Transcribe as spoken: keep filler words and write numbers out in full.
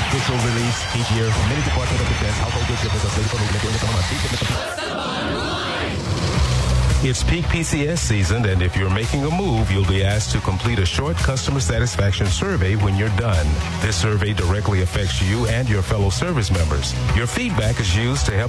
goods will release each year from many Department of Defense, household goods, It's peak P C S season, and if you're making a move, you'll be asked to complete a short customer satisfaction survey when you're done. This survey directly affects you and your fellow service members. Your feedback is used to help